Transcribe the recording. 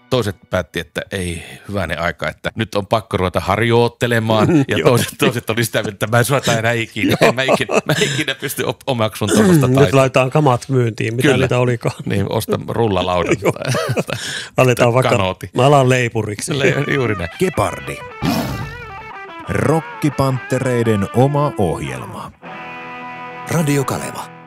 toiset päätti, että ei hyvänen aika, että nyt on pakko ruveta harjoittelemaan. Ja toiset oli sitä, että mä en soita enää ikinä. Mä ikinä pysty omaksun tuollaista taitoa. Nyt laitetaan kamat myyntiin, mitä niitä olikaan. Niin, osta rullalaudan tai aletaan vaikka, kanooti. mä alan leipuriksi. Juuri näin. Gepardi. Rokkipanttereiden oma ohjelma. Radio Kaleva.